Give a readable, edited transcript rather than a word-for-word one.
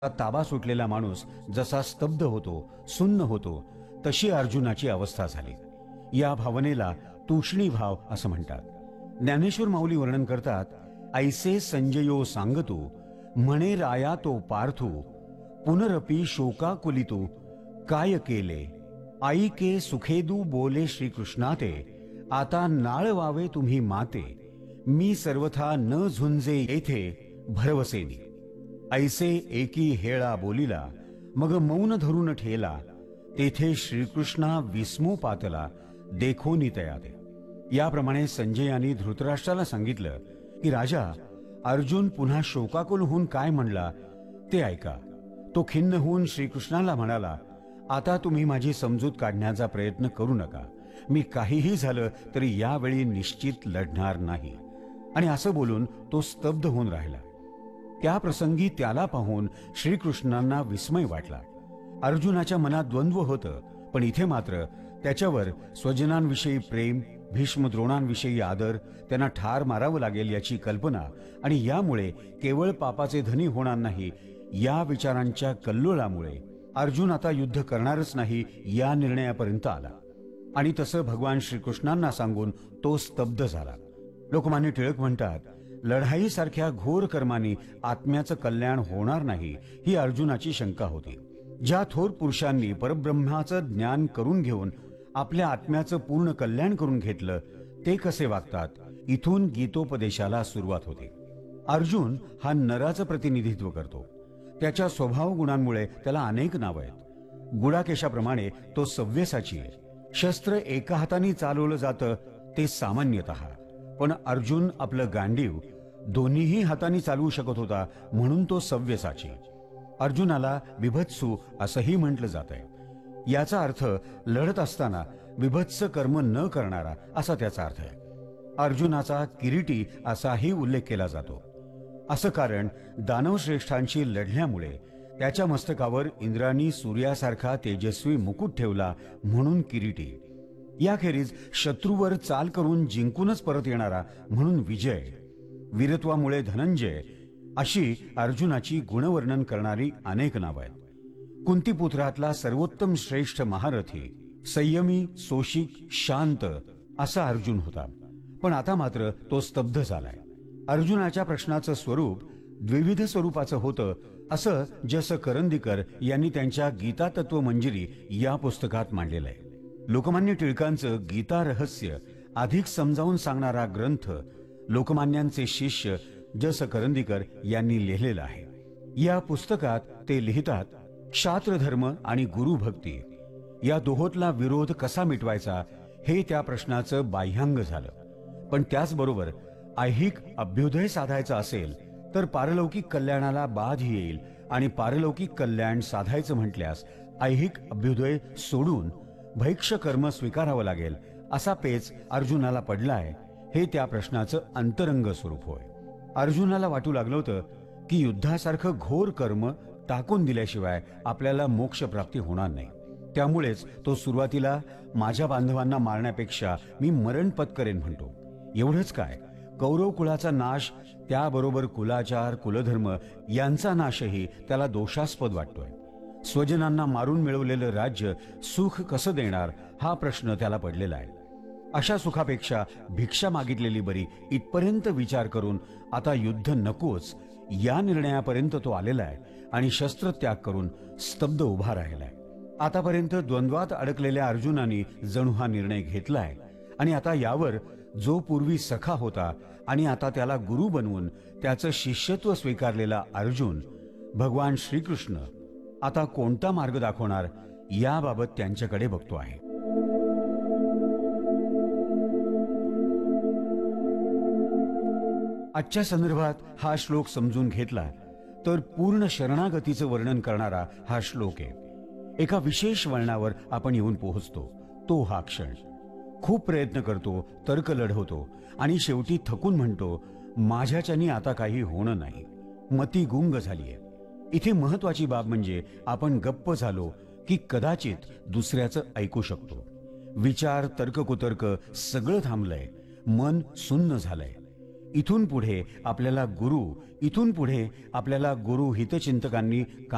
ताबा सुटलेला माणूस जसा स्तब्ध होतो, सुन्न होतो, तशी अर्जुनाची अवस्था झाली. या भावनेला तूष्णी भाव असं म्हणतात. ज्ञानेश्वर माऊली वर्णन करतात, ऐसे संजयो सांगतो म्हणे राया तो पार्थू, पुनरपी शोकाकुलितू काय केले, आई के सुखेदू बोले श्रीकृष्णाते, आता नाळ वावे तुम्ही माते, मी सर्वथा न झुंजे येथे भरवसेनी. ऐसे एकी हेळा बोलिला, मग मौन धरून ठेला, तेथे श्रीकृष्णा विस्मो पातला, देखोनी तयादे. याप्रमाणे संजयाने धृतराष्ट्राला सांगितलं की राजा, अर्जुन पुन्हा शोकाकुल होऊन काय म्हणला ते ऐका. तो खिन्न होऊन श्रीकृष्णाला म्हणाला, आता तुम्ही माझी समजूत काढण्याचा प्रयत्न करू नका, मी काहीही झालं तरी यावेळी निश्चित लढणार नाही. आणि असं बोलून तो स्तब्ध होऊन राहिला. त्या प्रसंगी त्याला पाहून श्रीकृष्णांना विस्मय वाटला. अर्जुनाच्या मनात द्वंद्व होतं, पण इथे मात्र त्याच्यावर स्वजनांविषयी प्रेम, भीष्म द्रोणांविषयी आदर, त्यांना ठार मारावं लागेल याची कल्पना आणि यामुळे केवळ पापाचे धनी होणार नाही या विचारांच्या कल्लोळामुळे अर्जुन आता युद्ध करणारच नाही या निर्णयापर्यंत आला. आणि तसं भगवान श्रीकृष्णांना सांगून तो स्तब्ध झाला. लोकमान्य टिळक म्हणतात, लढाईसारख्या घोर कर्माने आत्म्याचं कल्याण होणार नाही ही अर्जुनाची शंका होती. ज्या थोर पुरुषांनी परब्रह्माचं ज्ञान करून घेऊन आपल्या आत्म्याचं पूर्ण कल्याण करून घेतलं ते कसे वागतात, इथून गीतोपदेशाला सुरुवात होते. अर्जुन हा नराचं प्रतिनिधित्व करतो. त्याच्या स्वभाव गुणांमुळे त्याला अनेक नावं आहेत. गुडाकेशाप्रमाणे तो सव्यसाची आहे. शस्त्र एका हाताने चालवलं जातं ते सामान्यतः, पण अर्जुन आपलं गांडीव दोन्हीही हातांनी चालवू शकत होता म्हणून तो सव्यसाची. अर्जुनाला बिभत्सू असंही म्हटलं जात आहे. याचा अर्थ लढत असताना बिभत्स कर्म न करणारा असा त्याचा अर्थ आहे. अर्जुनाचा किरीटी असाही उल्लेख केला जातो. असं कारण दानवश्रेष्ठांशी लढल्यामुळे त्याच्या मस्तकावर इंद्रानी सूर्यासारखा तेजस्वी मुकुट ठेवला म्हणून किरीटी. याखेरीज शत्रूवर चाल करून जिंकूनच परत येणारा म्हणून विजय, वीरत्वामुळे धनंजय, अशी अर्जुनाची गुणवर्णन करणारी अनेक नावं आहेत. कुंतीपुत्रातला सर्वोत्तम श्रेष्ठ महारथी, संयमी, सोशिक, शांत असा अर्जुन होता. पण आता मात्र तो स्तब्ध झालाय. अर्जुनाच्या प्रश्नाचं स्वरूप द्विविध स्वरूपाचं होतं असं जस करंदीकर यांनी त्यांच्या गीता तत्व मंजिरी या पुस्तकात मांडलेलं आहे. लोकमान्य टिळकांचं गीता रहस्य अधिक समजावून सांगणारा ग्रंथ लोकमान्यांचे शिष्य जस करंदीकर यांनी लिहिलेला आहे. या पुस्तकात ते लिहितात, क्षात्रधर्म आणि गुरुभक्ती या दोहोतला विरोध कसा मिटवायचा हे त्या प्रश्नाचं बाह्यांग झालं. पण त्याचबरोबर ऐहिक अभ्युदय साधायचा असेल तर पारलौकिक कल्याणाला बाध येईल आणि पारलौकिक कल्याण साधायचं म्हटल्यास ऐहिक अभ्युदय सोडून भैक्ष कर्म स्वीकारावं लागेल असा पेच अर्जुनाला पडलाय. हे त्या प्रश्नाचं अंतरंग स्वरूप होय. अर्जुनाला वाटू लागलं होतं की युद्धासारखं घोर कर्म टाकून दिल्याशिवाय आपल्याला मोक्ष प्राप्ती होणार नाही. त्यामुळेच तो सुरुवातीला माझ्या बांधवांना मारण्यापेक्षा मी मरण पत्करेन म्हणतो. एवढंच काय, कौरव कुळाचा नाश, त्याबरोबर कुलाचार, कुलधर्म यांचा नाशही त्याला दोषास्पद वाटतोय. स्वजनांना मारून मिळवलेलं राज्य सुख कसं देणार हा प्रश्न त्याला पडलेला आहे. अशा सुखापेक्षा भिक्षा मागितलेली बरी इथपर्यंत विचार करून आता युद्ध नकोच या निर्णयापर्यंत तो आलेला आहे आणि शस्त्रत्याग करून स्तब्ध उभा राहिलाय. आतापर्यंत द्वंद्वात अडकलेल्या अर्जुनाने जणू हा निर्णय घेतलाय आणि आता यावर जो पूर्वी सखा होता आणि आता त्याला गुरु बनवून त्याचं शिष्यत्व स्वीकारलेला अर्जुन, भगवान श्रीकृष्ण आता कोणता मार्ग दाखवणार याबाबत त्यांच्याकडे बघतो आहे. आजच्या संदर्भात हा श्लोक समजून घेतला तर पूर्ण शरणागतीचं वर्णन करणारा हा श्लोक आहे. एका विशेष वळणावर आपण येऊन पोहोचतो, तो हा क्षण. खूप प्रयत्न करतो, तर्क लढवतो आणि शेवटी थकून म्हणतो, माझ्याच्यानी आता काही होणं नाही, मती गुंग झालीये. इथे महत्वाची बाब म्हणजे आपण गप्प झालो की कदाचित दुसऱ्याचं ऐकू शकतो. विचार, तर्ककुतर्क सगळं थांबलंय, मन सुन्न झालंय. इथून पुढे आपल्याला गुरु हितचिंतकांनी